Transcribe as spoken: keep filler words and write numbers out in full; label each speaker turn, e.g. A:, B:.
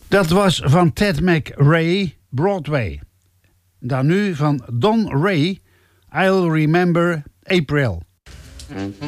A: Dat was van Ted McRae, Broadway. Dan nu van Don Ray, I'll Remember April.